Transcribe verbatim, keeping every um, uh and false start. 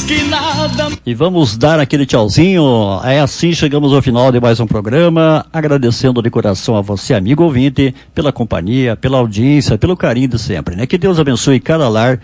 que nada... E vamos dar aquele tchauzinho. É assim, chegamos ao final de mais um programa, agradecendo de coração a você, amigo ouvinte, pela companhia, pela audiência, pelo carinho de sempre, né? Que Deus abençoe cada lar